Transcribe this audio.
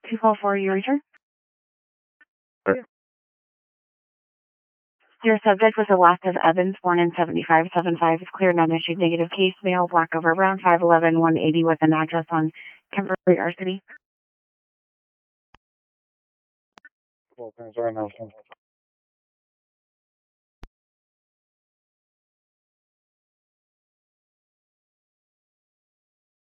To call for your return. Your subject was the last of Evans, born in 7575, is clear, non-issued, negative case, male, black over brown, 5'11", 180, with an address on Kimberly, R City. Well, things are now.